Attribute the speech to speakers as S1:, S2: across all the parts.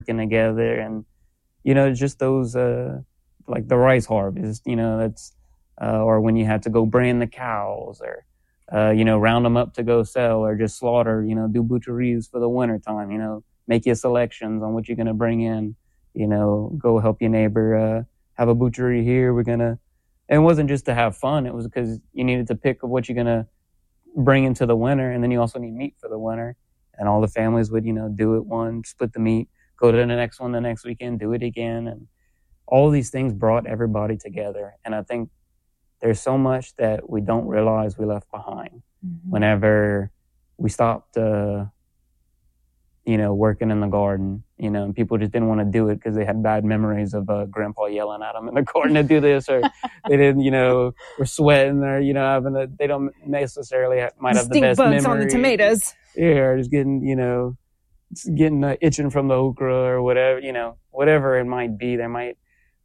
S1: working together. And, you know, just those, like the rice harvest, you know, that's, or when you had to go brand the cows or, you know, round them up to go sell or just slaughter, you know, do butcheries for the winter time, you know, make your selections on what you're going to bring in, you know, go help your neighbor, have a butchery here. And it wasn't just to have fun. It was because you needed to pick what you're going to bring into the winter. And then you also need meat for the winter. And all the families would, you know, do it one, split the meat, go to the next one the next weekend, do it again. And all these things brought everybody together. And I think there's so much that we don't realize we left behind whenever we stopped, you know, working in the garden, you know, and people just didn't want to do it because they had bad memories of grandpa yelling at them in the garden to do this, or they didn't, you know, were sweating, or, you know, they don't necessarily might have the best
S2: bugs
S1: memory.
S2: On the tomatoes.
S1: Yeah, or just getting, you know, itching from the okra or whatever, you know, whatever it might be. There might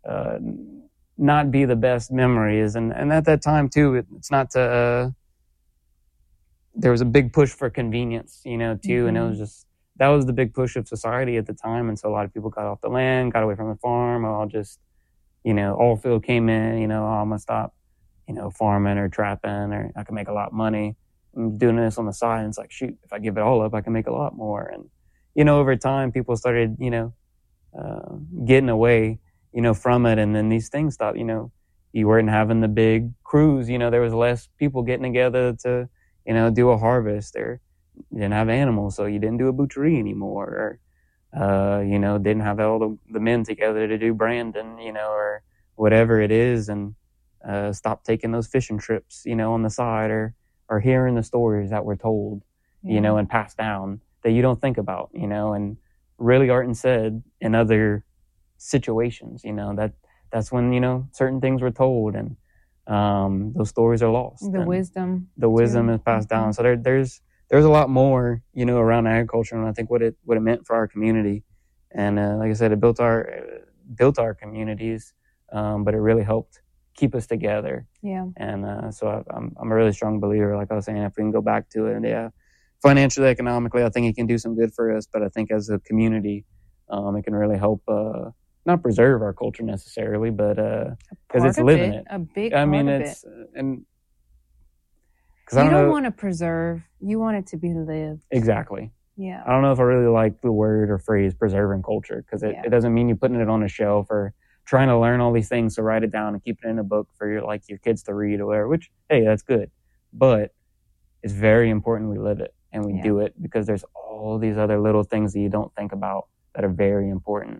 S1: not be the best memories. And at that time too, it's not to, there was a big push for convenience, you know, too. And it was just, that was the big push of society at the time. And so a lot of people got off the land, got away from the farm, or all just, you know, oil field came in, you know, I'm going to stop, you know, farming or trapping, or I can make a lot of money. I'm doing this on the side. And it's like, shoot, if I give it all up, I can make a lot more. And, you know, over time, people started, you know, getting away, you know, from it. And then these things stopped, you know, you weren't having the big crews, you know, there was less people getting together to, you know, do a harvest, or you didn't have animals, so you didn't do a butchery anymore, or, you know, didn't have all the men together to do branding, you know, or whatever it is, and stopped taking those fishing trips, you know, on the side, or hearing the stories that were told, you know, and passed down that you don't think about, you know, and really aren't said in other situations, you know, that's when, you know, certain things were told, and those stories are lost.
S2: The wisdom
S1: is passed down. So there's a lot more, you know, around agriculture, and I think what it meant for our community. And like I said, it built our communities, but it really helped keep us together. Yeah. And so I'm a really strong believer, like I was saying, if we can go back to it, and financially, economically, I think it can do some good for us. But I think as a community, it can really help, not preserve our culture necessarily, but because it's living it.
S2: A big part of it.
S1: And
S2: you don't want to preserve, you want it to be lived.
S1: Exactly.
S2: Yeah.
S1: I don't know if I really like the word or phrase preserving culture, because it doesn't mean you're putting it on a shelf or trying to learn all these things to write it down and keep it in a book for your kids to read or whatever, which, hey, that's good. But it's very important we live it and we do it, because there's all these other little things that you don't think about that are very important.